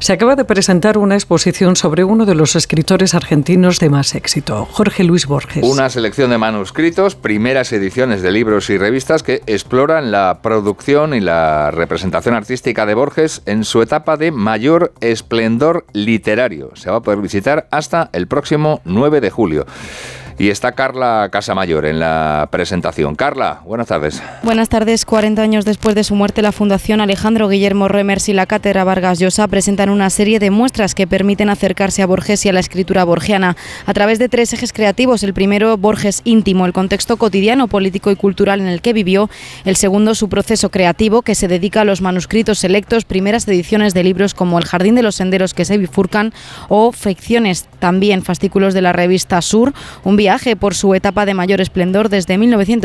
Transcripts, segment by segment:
se acaba de presentar una exposición sobre uno de los escritores argentinos de más éxito, Jorge Luis Borges. Una selección de manuscritos, primeras ediciones de libros y revistas que exploran la producción y la representación artística de Borges en su etapa de mayor esplendor literario. Se va a poder visitar hasta el próximo 9 de julio. Y está Carla Casamayor en la presentación. Carla, buenas tardes. Buenas tardes. 40 años después de su muerte, la Fundación Alejandro Guillermo Remers y la Cátedra Vargas Llosa presentan una serie de muestras que permiten acercarse a Borges y a la escritura borgiana a través de 3 ejes creativos. El primero, Borges íntimo, el contexto cotidiano, político y cultural en el que vivió. El segundo, su proceso creativo, que se dedica a los manuscritos selectos, primeras ediciones de libros como El jardín de los senderos que se bifurcan o Fricciones, también fascículos de la revista Sur, un viaje por su etapa de mayor esplendor desde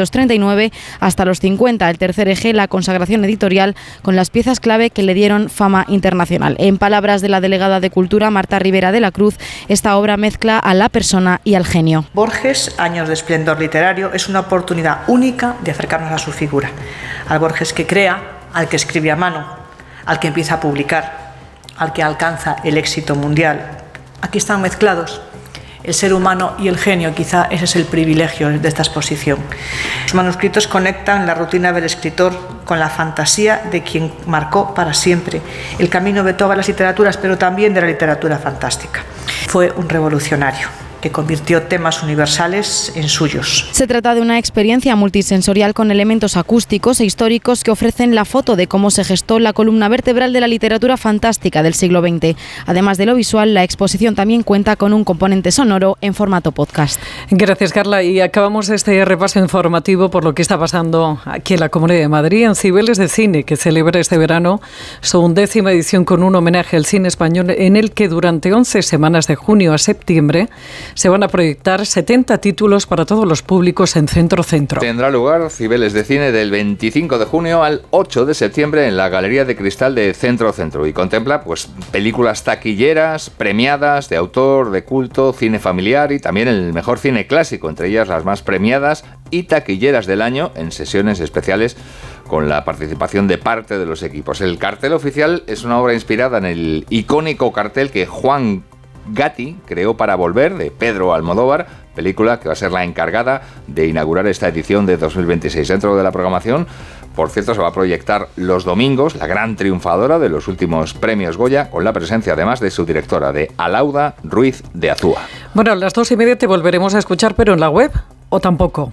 1939 hasta los 50. El tercer eje, la consagración editorial con las piezas clave que le dieron fama internacional. En palabras de la delegada de Cultura, Marta Rivera de la Cruz, esta obra mezcla a la persona y al genio. Borges, años de esplendor literario, es una oportunidad única de acercarnos a su figura. Al Borges que crea, al que escribe a mano, al que empieza a publicar, al que alcanza el éxito mundial. Aquí están mezclados el ser humano y el genio, quizá ese es el privilegio de esta exposición. Los manuscritos conectan la rutina del escritor con la fantasía de quien marcó para siempre el camino de todas las literaturas, pero también de la literatura fantástica. Fue un revolucionario que convirtió temas universales en suyos. Se trata de una experiencia multisensorial con elementos acústicos e históricos que ofrecen la foto de cómo se gestó la columna vertebral de la literatura fantástica del siglo XX. Además de lo visual, la exposición también cuenta con un componente sonoro en formato podcast. Gracias, Carla. Y acabamos este repaso informativo por lo que está pasando aquí en la Comunidad de Madrid, en Cibeles de Cine, que celebra este verano su 11ª edición con un homenaje al cine español, en el que durante 11 semanas de junio a septiembre se van a proyectar 70 títulos para todos los públicos en Centro-Centro. Tendrá lugar Cibeles de Cine del 25 de junio al 8 de septiembre en la Galería de Cristal de Centro-Centro y contempla películas taquilleras, premiadas, de autor, de culto, cine familiar y también el mejor cine clásico, entre ellas las más premiadas y taquilleras del año en sesiones especiales con la participación de parte de los equipos. El cartel oficial es una obra inspirada en el icónico cartel que Juan Gatti creó para Volver, de Pedro Almodóvar, película que va a ser la encargada de inaugurar esta edición de 2026. Dentro de la programación, por cierto, se va a proyectar los domingos la gran triunfadora de los últimos premios Goya, con la presencia además de su directora, de Alauda Ruiz de Azúa. Bueno, a las 2:30 te volveremos a escuchar, pero en la web, ¿o tampoco?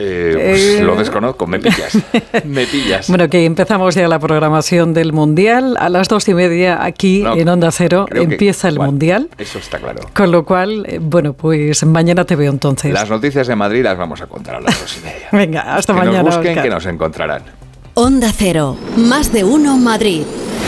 Lo desconozco, me pillas. Me pillas. Bueno, que empezamos ya la programación del Mundial. A las 2:30 aquí en Onda Cero empieza el Mundial. Eso está claro. Con lo cual, bueno, pues mañana te veo entonces. Las noticias de Madrid las vamos a contar a las 2:30. Venga, hasta mañana. Que nos busquen, Oscar. Que nos encontrarán. Onda Cero, más de uno Madrid.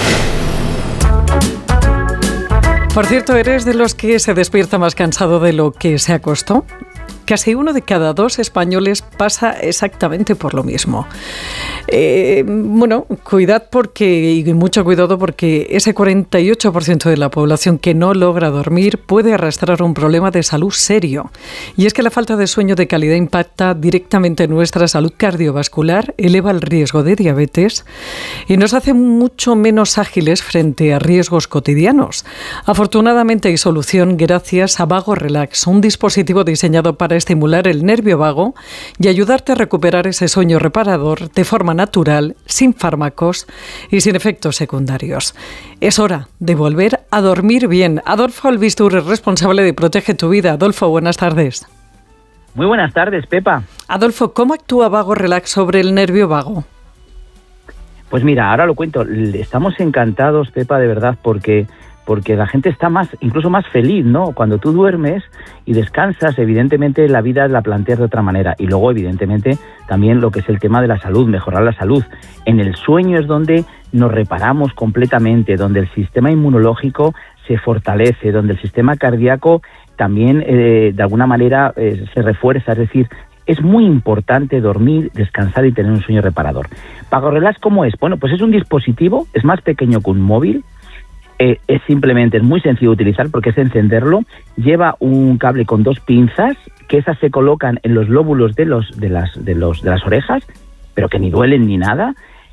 Por cierto, ¿eres de los que se despierta más cansado de lo que se acostó? Casi 1 de cada 2 españoles pasa exactamente por lo mismo. Bueno, mucho cuidado porque ese 48% de la población que no logra dormir puede arrastrar un problema de salud serio. Y es que la falta de sueño de calidad impacta directamente en nuestra salud cardiovascular, eleva el riesgo de diabetes y nos hace mucho menos ágiles frente a riesgos cotidianos. Afortunadamente hay solución gracias a Vago Relax, un dispositivo diseñado para estimular el nervio vago y ayudarte a recuperar ese sueño reparador de forma natural, sin fármacos y sin efectos secundarios. Es hora de volver a dormir bien. Adolfo Albistur es responsable de Protege tu Vida. Adolfo, buenas tardes. Muy buenas tardes, Pepa. Adolfo, ¿cómo actúa Vago Relax sobre el nervio vago? Pues mira, ahora lo cuento. Estamos encantados, Pepa, de verdad, porque la gente está incluso más feliz, ¿no? Cuando tú duermes y descansas, evidentemente la vida la planteas de otra manera. Y luego, evidentemente, también lo que es el tema de la salud, mejorar la salud. En el sueño es donde nos reparamos completamente, donde el sistema inmunológico se fortalece, donde el sistema cardíaco también, de alguna manera, se refuerza. Es decir, es muy importante dormir, descansar y tener un sueño reparador. Vago Relax, ¿cómo es? Bueno, pues es un dispositivo, es más pequeño que un móvil. Es muy sencillo de utilizar porque es encenderlo, lleva un cable con 2 pinzas, que esas se colocan en los lóbulos de las orejas, pero que ni duelen ni nada.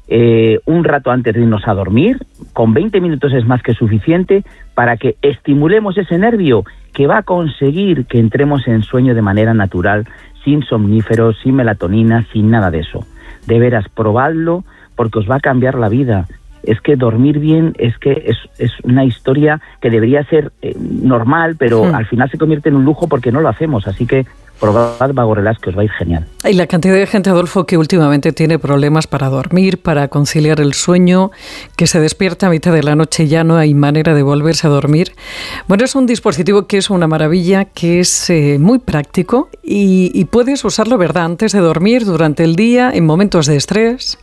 un rato antes de irnos a dormir. Con 20 minutos es más que suficiente para que estimulemos ese nervio que va a conseguir que entremos en sueño de manera natural, sin somníferos, sin melatonina, sin nada de eso. De veras, probadlo porque os va a cambiar la vida. Es que dormir bien es una historia que debería ser normal, pero al final se convierte en un lujo porque no lo hacemos. Así que probad Vago Relax, que os va a ir genial. Y la cantidad de gente, Adolfo, que últimamente tiene problemas para dormir, para conciliar el sueño, que se despierta a mitad de la noche y ya no hay manera de volverse a dormir. Bueno, es un dispositivo que es una maravilla, que es muy práctico y puedes usarlo, ¿verdad?, antes de dormir, durante el día, en momentos de estrés.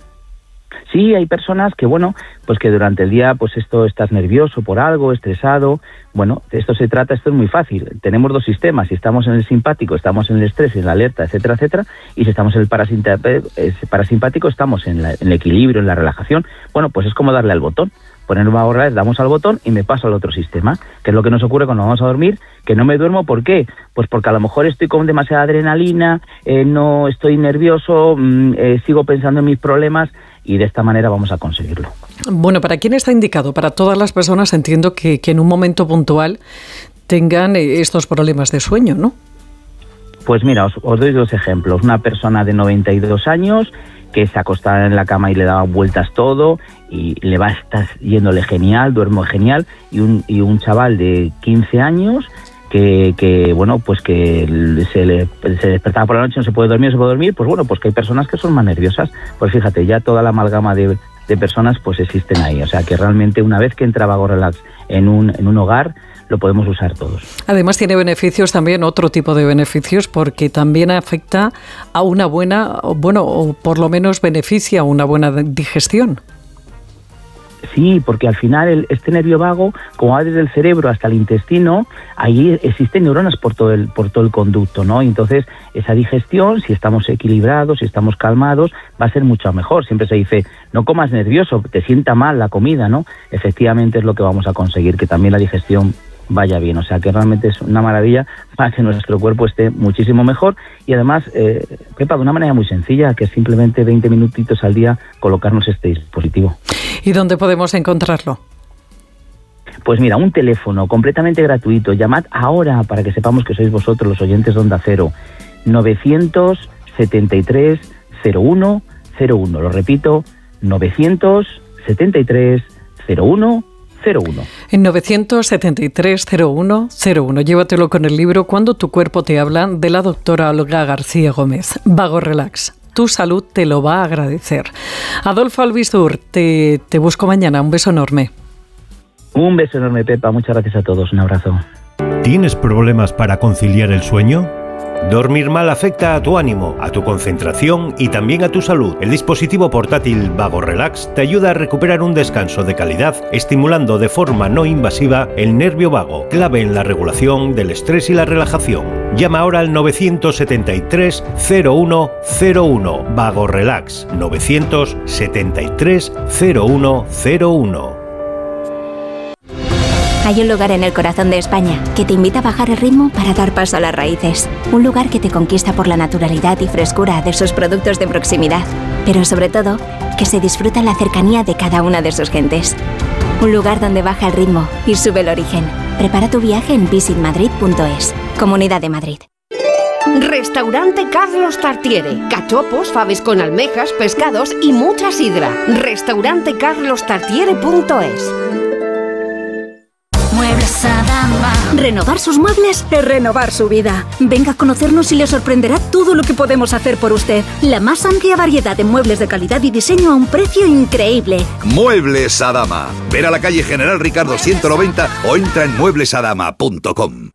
Sí, hay personas que, pues que durante el día, pues estás nervioso por algo, estresado. Bueno, esto es muy fácil. Tenemos dos sistemas. Si estamos en el simpático, estamos en el estrés, en la alerta, etcétera, etcétera. Y si estamos en el parasimpático, estamos en el equilibrio, en la relajación. Bueno, pues es como darle al botón. Poner un Vago Relax, damos al botón y me paso al otro sistema, que es lo que nos ocurre cuando vamos a dormir, que no me duermo. ¿Por qué? Pues porque a lo mejor estoy con demasiada adrenalina, no estoy nervioso, sigo pensando en mis problemas, y de esta manera vamos a conseguirlo. Bueno, ¿para quién está indicado? Para todas las personas, entiendo que en un momento puntual tengan estos problemas de sueño, ¿no? Pues mira, os doy dos ejemplos. Una persona de 92 años que se acostaba en la cama y le daba vueltas todo y le va a estar yéndole genial, duermo genial, y un chaval de 15 años que bueno, pues que se despertaba por la noche, no se puede dormir, pues bueno, pues que hay personas que son más nerviosas. Pues fíjate, ya toda la amalgama de personas pues existen ahí. O sea que realmente una vez que entra Vago Relax en un hogar, lo podemos usar todos. Además tiene beneficios también, otro tipo de beneficios, porque también afecta a una buena, o por lo menos beneficia a una buena digestión. Sí, porque al final este nervio vago, como va desde el cerebro hasta el intestino, ahí existen neuronas por todo el conducto, ¿no? Y entonces esa digestión, si estamos equilibrados, si estamos calmados, va a ser mucho mejor. Siempre se dice, no comas nervioso, te sienta mal la comida, ¿no? Efectivamente es lo que vamos a conseguir, que también la digestión vaya bien. O sea que realmente es una maravilla para que nuestro cuerpo esté muchísimo mejor. Y además, Pepa, de una manera muy sencilla, que es simplemente 20 minutitos al día colocarnos este dispositivo. ¿Y dónde podemos encontrarlo? Pues mira, un teléfono completamente gratuito. Llamad ahora para que sepamos que sois vosotros los oyentes de Onda Cero. 973 01 01. Lo repito, 973 01 01. En 973 01 01. Llévatelo con el libro Cuando tu cuerpo te habla, de la doctora Olga García Gómez. Vago Relax. Tu salud te lo va a agradecer. Adolfo Albizur, te busco mañana. Un beso enorme. Un beso enorme, Pepa. Muchas gracias a todos. Un abrazo. ¿Tienes problemas para conciliar el sueño? Dormir mal afecta a tu ánimo, a tu concentración y también a tu salud. El dispositivo portátil Vago Relax te ayuda a recuperar un descanso de calidad, estimulando de forma no invasiva el nervio vago, clave en la regulación del estrés y la relajación. Llama ahora al 973 0101. Vago Relax 973 0101. Hay un lugar en el corazón de España que te invita a bajar el ritmo para dar paso a las raíces. Un lugar que te conquista por la naturalidad y frescura de sus productos de proximidad, pero sobre todo, que se disfruta la cercanía de cada una de sus gentes. Un lugar donde baja el ritmo y sube el origen. Prepara tu viaje en visitmadrid.es. Comunidad de Madrid. Restaurante Carlos Tartiere. Cachopos, faves con almejas, pescados y mucha sidra. Restaurantecarlostartiere.es. Muebles Adama. Renovar sus muebles es renovar su vida. Venga a conocernos y le sorprenderá todo lo que podemos hacer por usted. La más amplia variedad de muebles de calidad y diseño a un precio increíble. Muebles Adama. Ver a la calle General Ricardo 190 o entra en mueblesadama.com.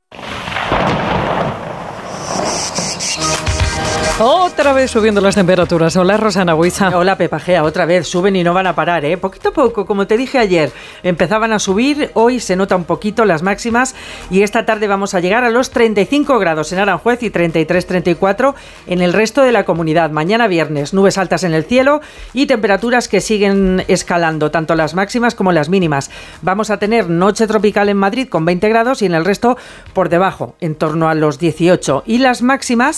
Otra vez subiendo las temperaturas. Hola, Rosana Buiza. Hola, Pepa Gea. Otra vez suben y no van a parar, ¿eh? Poquito a poco, como te dije ayer, empezaban a subir. Hoy se nota un poquito las máximas y esta tarde vamos a llegar a los 35 grados en Aranjuez y 33-34 en el resto de la comunidad. Mañana viernes, nubes altas en el cielo y temperaturas que siguen escalando, tanto las máximas como las mínimas. Vamos a tener noche tropical en Madrid con 20 grados y en el resto por debajo, en torno a los 18. Y las máximas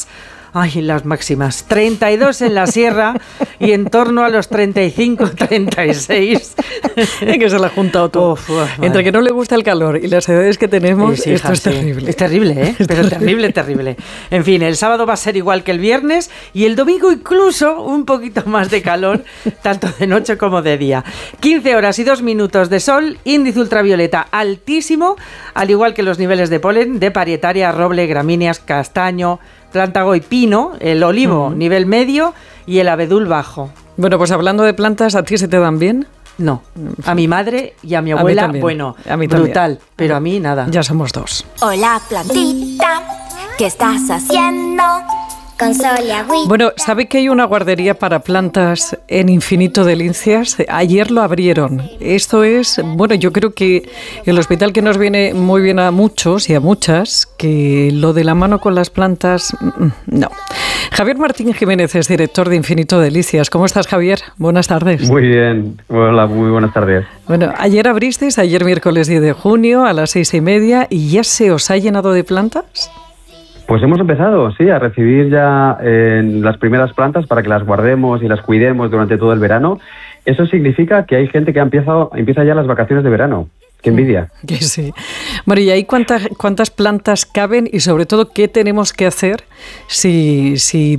Ay, las máximas. 32 en la sierra y en torno a los 35, 36. Que se la ha juntado todo. Entre que no le gusta el calor y las edades que tenemos, sí, esto es terrible. Es terrible, ¿eh? Pero terrible, terrible. En fin, el sábado va a ser igual que el viernes y el domingo incluso un poquito más de calor, tanto de noche como de día. 15 horas y 2 minutos de sol, índice ultravioleta altísimo, al igual que los niveles de polen de parietaria, roble, gramíneas, castaño, plántago y pino, el olivo nivel medio y el abedul bajo. Bueno, pues hablando de plantas, ¿a ti se te dan bien? No, a mi madre y a mi abuela, bueno, a mí brutal, pero a mí nada. Ya somos dos. Hola, plantita, ¿qué estás haciendo? Con sol y agüita. Bueno, ¿sabe que hay una guardería para plantas en Infinito de Lincias? Ayer lo abrieron. Esto es, bueno, yo creo que el hospital que nos viene muy bien a muchos y a muchas, que lo de la mano con las plantas, no. Javier Martín Jiménez es director de Infinito de Lincias. ¿Cómo estás, Javier? Buenas tardes. Muy bien. Hola, muy buenas tardes. Bueno, ayer abristeis, ayer miércoles 10 de junio a las 6:30 y ya se os ha llenado de plantas. Pues hemos empezado, sí, a recibir ya las primeras plantas para que las guardemos y las cuidemos durante todo el verano. Eso significa que hay gente que empieza ya las vacaciones de verano. ¡Qué envidia! Que sí. Bueno, ¿y ahí cuántas plantas caben? Y sobre todo, ¿qué tenemos que hacer si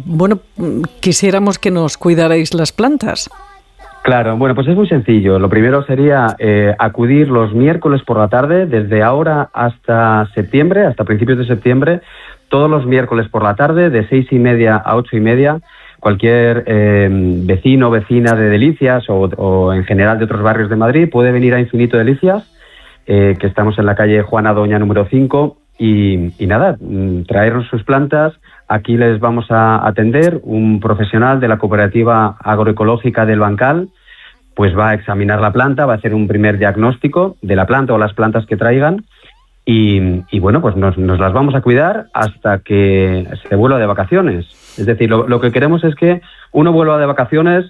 quisiéramos que nos cuidarais las plantas? Claro, bueno, pues es muy sencillo. Lo primero sería acudir los miércoles por la tarde, desde ahora hasta septiembre, hasta principios de septiembre, todos los miércoles por la tarde, de 6:30 a 8:30, cualquier vecino o vecina de Delicias o en general de otros barrios de Madrid puede venir a Infinito Delicias, que estamos en la calle Juana Doña número 5, y nada, traernos sus plantas. Aquí les vamos a atender un profesional de la Cooperativa Agroecológica del Bancal, pues va a examinar la planta, va a hacer un primer diagnóstico de la planta o las plantas que traigan. Y bueno, pues nos las vamos a cuidar hasta que se vuelva de vacaciones. Es decir, lo que queremos es que uno vuelva de vacaciones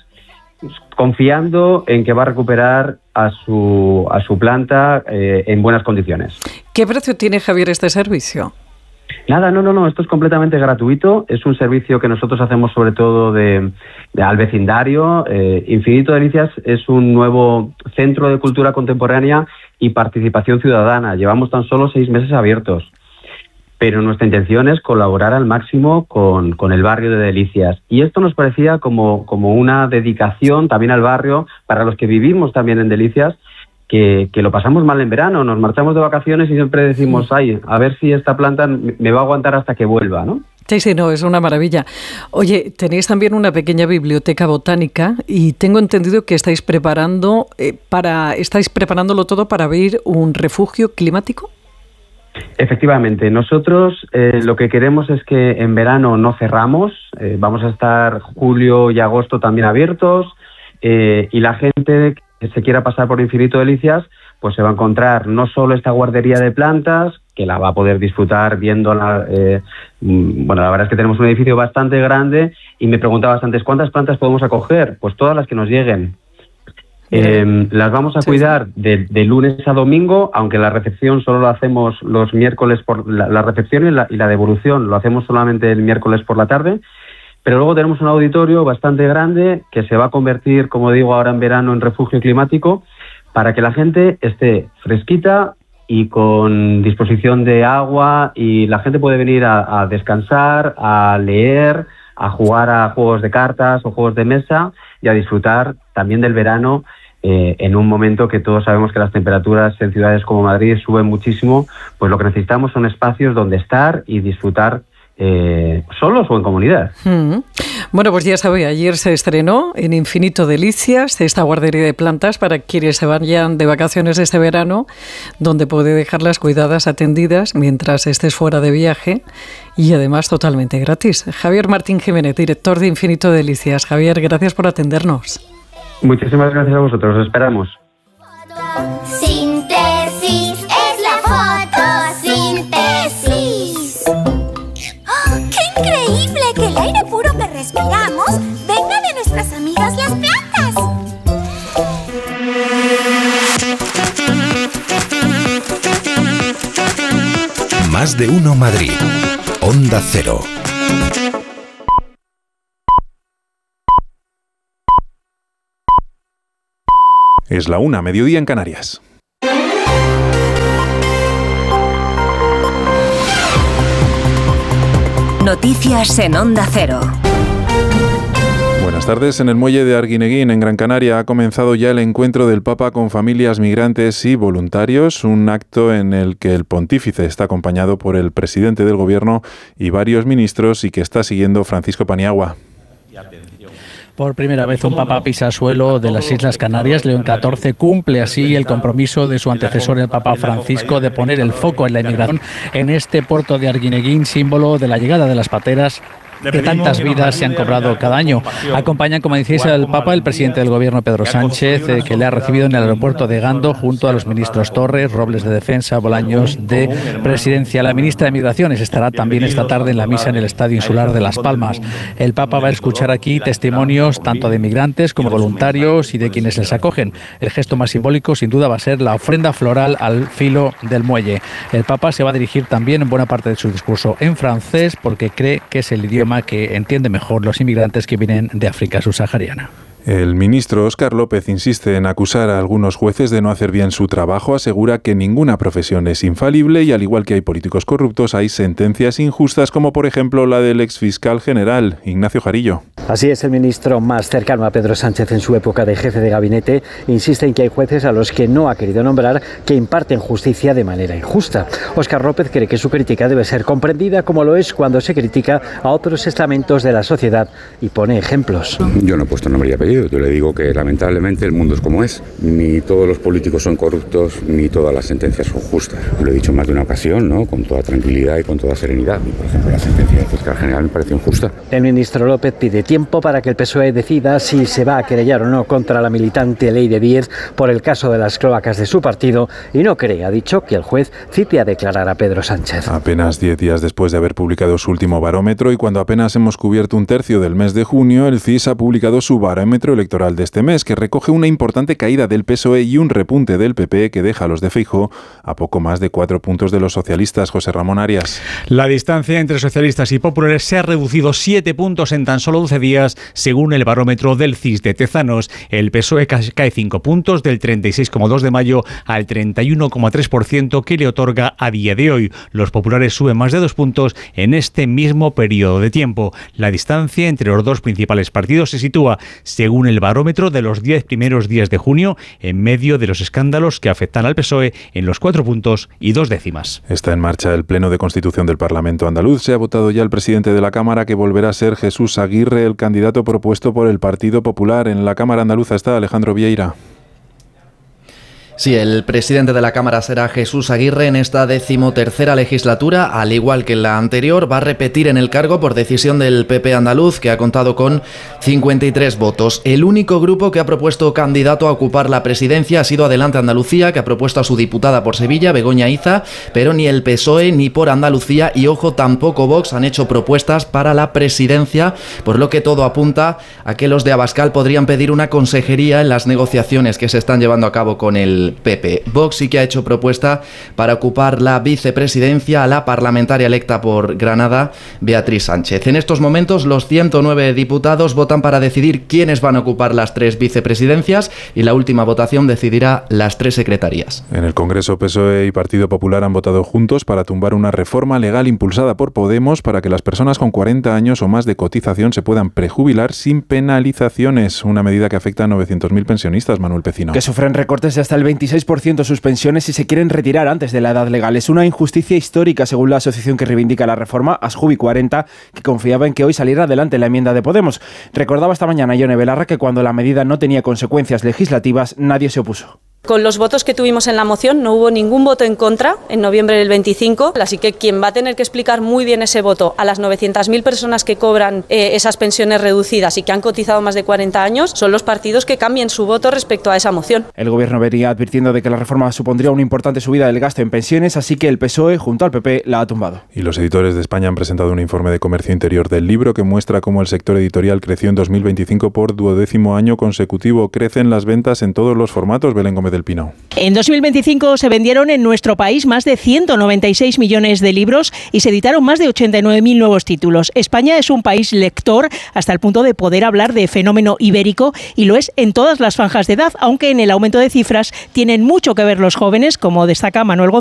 confiando en que va a recuperar a su planta en buenas condiciones. ¿Qué precio tiene, Javier, este servicio? Nada, no, esto es completamente gratuito. Es un servicio que nosotros hacemos sobre todo al vecindario. Infinito Delicias es un nuevo centro de cultura contemporánea y participación ciudadana. Llevamos tan solo 6 meses abiertos, pero nuestra intención es colaborar al máximo con el barrio de Delicias. Y esto nos parecía como una dedicación también al barrio, para los que vivimos también en Delicias, que lo pasamos mal en verano, nos marchamos de vacaciones y siempre decimos, ay, a ver si esta planta me va a aguantar hasta que vuelva, ¿no? Sí, no, es una maravilla. Oye, tenéis también una pequeña biblioteca botánica y tengo entendido que estáis preparándolo todo para abrir un refugio climático. Efectivamente, nosotros lo que queremos es que en verano no cerramos, vamos a estar julio y agosto también abiertos, y la gente que se quiera pasar por Infinito Delicias, pues se va a encontrar no solo esta guardería de plantas, que la va a poder disfrutar viéndola. Bueno, la verdad es que tenemos un edificio bastante grande y me preguntabas antes, ¿cuántas plantas podemos acoger? Pues todas las que nos lleguen. Las vamos a cuidar de lunes a domingo, aunque la recepción solo lo hacemos los miércoles, por la recepción y la devolución lo hacemos solamente el miércoles por la tarde. Pero luego tenemos un auditorio bastante grande que se va a convertir, como digo, ahora en verano en refugio climático, para que la gente esté fresquita y con disposición de agua, y la gente puede venir a descansar, a leer, a jugar a juegos de cartas o juegos de mesa y a disfrutar también del verano en un momento que todos sabemos que las temperaturas en ciudades como Madrid suben muchísimo. Pues lo que necesitamos son espacios donde estar y disfrutar solos o en comunidad. Bueno, pues ya sabe, ayer se estrenó en Infinito Delicias esta guardería de plantas para quienes se vayan de vacaciones este verano, donde puede dejarlas cuidadas, atendidas mientras estés fuera de viaje, y además totalmente gratis. Javier Martín Jiménez, director de Infinito Delicias. Javier, gracias por atendernos. Muchísimas gracias a vosotros, os esperamos. Síntesis es la fotosíntesis. ¡Oh, qué increíble que el aire puro que respiramos venga de nuestras amigas las plantas! Más de uno Madrid. Onda Cero. Es la 1, mediodía en Canarias. Noticias en Onda Cero. Buenas tardes. En el muelle de Arguineguín, en Gran Canaria, ha comenzado ya el encuentro del Papa con familias migrantes y voluntarios, un acto en el que el pontífice está acompañado por el presidente del gobierno y varios ministros y que está siguiendo Francisco Paniagua. Por primera vez un papa pisa suelo de las Islas Canarias. León XIV cumple así el compromiso de su antecesor, el Papa Francisco, de poner el foco en la inmigración en este puerto de Arguineguín, símbolo de la llegada de las pateras que tantas vidas se han cobrado cada año. Acompañan, como decís, al Papa el presidente del Gobierno, Pedro Sánchez, que le ha recibido en el aeropuerto de Gando, junto a los ministros Torres, Robles de Defensa, Bolaños de Presidencia. La ministra de Migraciones estará también esta tarde en la misa en el Estadio Insular de Las Palmas. El Papa va a escuchar aquí testimonios tanto de migrantes como voluntarios y de quienes les acogen. El gesto más simbólico, sin duda, va a ser la ofrenda floral al filo del muelle. El Papa se va a dirigir también en buena parte de su discurso en francés, porque cree que es el idioma que entiende mejor los inmigrantes que vienen de África subsahariana. El ministro Óscar López insiste en acusar a algunos jueces de no hacer bien su trabajo, asegura que ninguna profesión es infalible y al igual que hay políticos corruptos, hay sentencias injustas como por ejemplo la del exfiscal general, Ignacio Jarillo. Así es, el ministro más cercano a Pedro Sánchez en su época de jefe de gabinete insiste en que hay jueces a los que no ha querido nombrar que imparten justicia de manera injusta. Óscar López cree que su crítica debe ser comprendida como lo es cuando se critica a otros estamentos de la sociedad y pone ejemplos. Yo no he puesto nombre y apellido. Yo le digo que lamentablemente el mundo es como es. Ni todos los políticos son corruptos, ni todas las sentencias son justas. Lo he dicho más de una ocasión, ¿no? Con toda tranquilidad y con toda serenidad. Y, por ejemplo, la sentencia del fiscal general me pareció injusta. El ministro López pide tiempo para que el PSOE decida si se va a querellar o no contra la militante Ley de Díez por el caso de las cloacas de su partido y no cree, ha dicho, que el juez cite a declarar a Pedro Sánchez. Apenas 10 días después de haber publicado su último barómetro y cuando apenas hemos cubierto un tercio del mes de junio, el CIS ha publicado su barómetro electoral de este mes, que recoge una importante caída del PSOE y un repunte del PP que deja a los de Feijóo a poco más de 4 puntos de los socialistas. José Ramón Arias. La distancia entre socialistas y populares se ha reducido 7 puntos en tan solo 12 días, según el barómetro del CIS de Tezanos. El PSOE cae 5 puntos, del 36,2 de mayo al 31,3% que le otorga a día de hoy. Los populares suben más de 2 puntos en este mismo periodo de tiempo. La distancia entre los dos principales partidos se sitúa, según el barómetro, de los 10 primeros días de junio, en medio de los escándalos que afectan al PSOE, en los 4 puntos y 2 décimas. Está en marcha el Pleno de Constitución del Parlamento andaluz. Se ha votado ya el presidente de la Cámara, que volverá a ser Jesús Aguirre, el candidato propuesto por el Partido Popular. En la Cámara andaluza está Alejandro Vieira. Sí, el presidente de la Cámara será Jesús Aguirre en esta 13ª legislatura, al igual que en la anterior. Va a repetir en el cargo por decisión del PP andaluz, que ha contado con 53 votos. El único grupo que ha propuesto candidato a ocupar la presidencia ha sido Adelante Andalucía, que ha propuesto a su diputada por Sevilla, Begoña Iza, pero ni el PSOE ni por Andalucía y, ojo, tampoco Vox han hecho propuestas para la presidencia, por lo que todo apunta a que los de Abascal podrían pedir una consejería en las negociaciones que se están llevando a cabo con el PP. Vox sí que ha hecho propuesta para ocupar la vicepresidencia a la parlamentaria electa por Granada, Beatriz Sánchez. En estos momentos los 109 diputados votan para decidir quiénes van a ocupar las 3 vicepresidencias y la última votación decidirá las 3 secretarías. En el Congreso, PSOE y Partido Popular han votado juntos para tumbar una reforma legal impulsada por Podemos para que las personas con 40 años o más de cotización se puedan prejubilar sin penalizaciones. Una medida que afecta a 900.000 pensionistas, Manuel Pecino. Que sufren recortes de hasta el 26% de sus pensiones si se quieren retirar antes de la edad legal. Es una injusticia histórica, según la asociación que reivindica la reforma, Asjubi 40, que confiaba en que hoy saliera adelante la enmienda de Podemos. Recordaba esta mañana Ione Belarra que cuando la medida no tenía consecuencias legislativas, nadie se opuso. Con los votos que tuvimos en la moción no hubo ningún voto en contra en noviembre del 25, así que quien va a tener que explicar muy bien ese voto a las 900.000 personas que cobran esas pensiones reducidas y que han cotizado más de 40 años son los partidos que cambien su voto respecto a esa moción. El gobierno venía advirtiendo de que la reforma supondría una importante subida del gasto en pensiones, así que el PSOE junto al PP la ha tumbado. Y los editores de España han presentado un informe de comercio interior del libro que muestra cómo el sector editorial creció en 2025 por 12º año consecutivo. Crecen las ventas en todos los formatos. Belén Gómez del del Pino. En 2025 se vendieron en nuestro país más de 196 millones de libros y se editaron más de 89.000 nuevos títulos. España es un país lector hasta el punto de poder hablar de fenómeno ibérico y lo es en todas las franjas de edad, aunque en el aumento de cifras tienen mucho que ver los jóvenes, como destaca Manuel González.